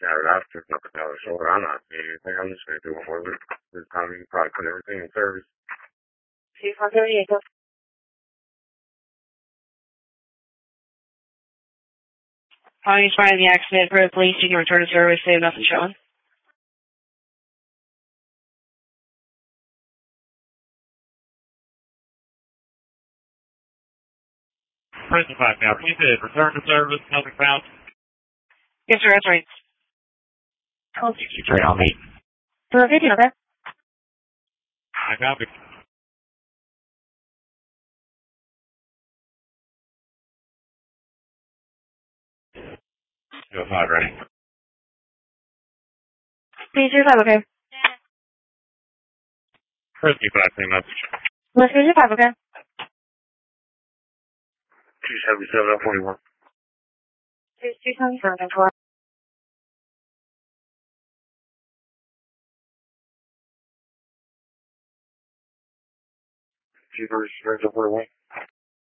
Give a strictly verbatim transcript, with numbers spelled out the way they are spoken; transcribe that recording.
it after, not the dollar short. I'm not seeing anything. I'm just going to do it for this time. You can probably put everything in service. Sí, José Villegas. Following spotting the accident, for the police, you can return to service, they have nothing showing. Prison five now, please hit return to service, nothing found. Yes, sir, that's right. Hold you straight on me. For a video, okay? I copy. Go five, ready. Please, you're five, okay? Prison five, same message. Let's go to five, okay? two seventy-seven oh forty-one. two seventy-seven oh forty-one. two thirty-six oh forty-one.